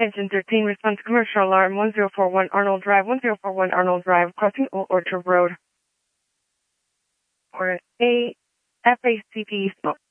Engine 13, response to commercial alarm 1041 Arnold Drive, 1041 Arnold Drive, crossing Old Orchard Road. Or A, FACP, smoke.